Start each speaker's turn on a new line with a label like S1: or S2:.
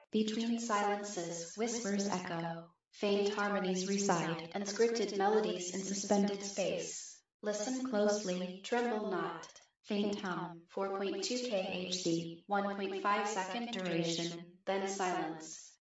S1: Between silences, whispers echo, faint harmonies reside, and scripted melodies in suspended space. Listen closely, tremble not. Faint hum, 4.2 kHz, 1.5-second duration, then silence.